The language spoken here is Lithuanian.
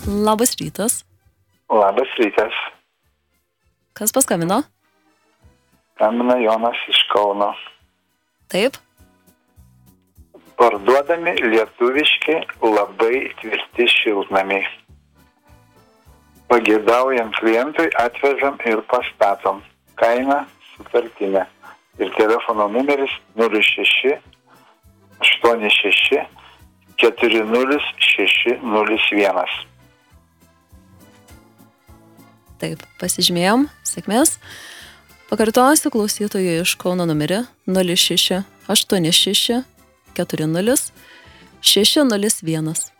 Labas rytas. Labas rytas. Kas paskambino? Skambina Jonas iš Kauno. Taip. Parduodami lietuviški labai tvirti šiltnamiai. Pageidaujam klientui, atvežam ir pastatom. Kaina sutartinė. Ir telefono numeris 06 86 40 601. Taip, pasižymėjom. Sėkmės. Pakartosiu klausytojų iš Kauno numerį 06 86 40 601.